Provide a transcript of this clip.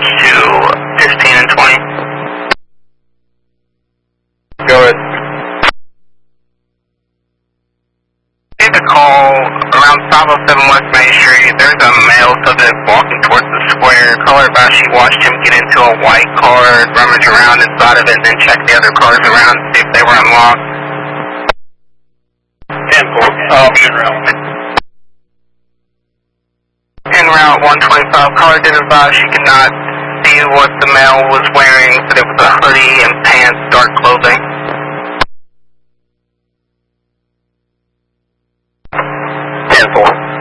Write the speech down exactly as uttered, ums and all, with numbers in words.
to fifteen and twenty. Go ahead. Get a call around five oh seven West Main Street. There's a male subject walking towards the square. Caller about she watched him get into a white car, rummage around inside of it, and then check the other cars around, see if they were unlocked. ten four. Oh, en route. En route one twenty-five, caller did advise she could not see what the male was wearing, but it was a hoodie and pants, dark clothing.